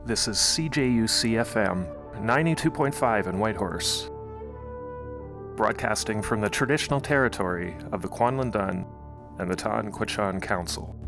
This is CJUC-FM 92.5 in Whitehorse, broadcasting from the traditional territory of the Kwanlin Dun and the Ta'an Quechan Council.